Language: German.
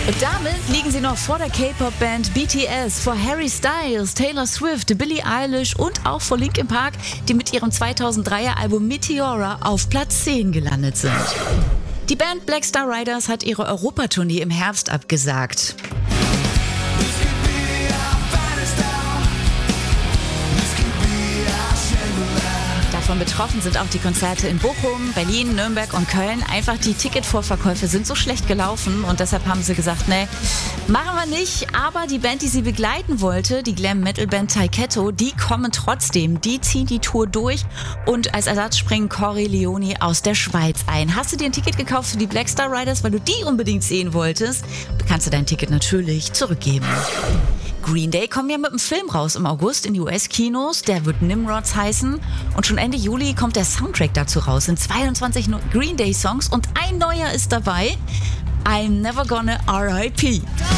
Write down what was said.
Und damit liegen sie noch vor der K-Pop-Band BTS, vor Harry Styles, Taylor Swift, Billie Eilish und auch vor Linkin Park, die mit ihrem 2003er Album Meteora auf Platz 10 gelandet sind. Die Band Black Star Riders hat ihre Europatournee im Herbst abgesagt. Davon betroffen sind auch die Konzerte in Bochum, Berlin, Nürnberg und Köln. Einfach die Ticketvorverkäufe sind so schlecht gelaufen und deshalb haben sie gesagt, nee, machen wir nicht. Aber die Band, die sie begleiten wollte, die Glam-Metal-Band Taiketto, die kommen trotzdem. Die ziehen die Tour durch und als Ersatz springen Cory Leoni aus der Schweiz ein. Hast du dir ein Ticket gekauft für die Black Star Riders, weil du die unbedingt sehen wolltest? Kannst du dein Ticket natürlich zurückgeben. Green Day kommen ja mit einem Film raus im August in die US-Kinos. Der wird Nimrods heißen. Und schon Ende Juli kommt der Soundtrack dazu raus. Sind 22 Green Day-Songs und ein neuer ist dabei. I'm Never Gonna R.I.P.